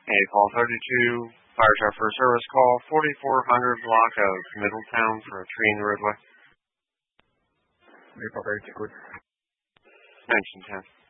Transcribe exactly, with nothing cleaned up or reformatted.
A call thirty-two, fire truck for service call, forty-four hundred block of Middletown for a tree in the roadway. Report very quickly. nineteen ten.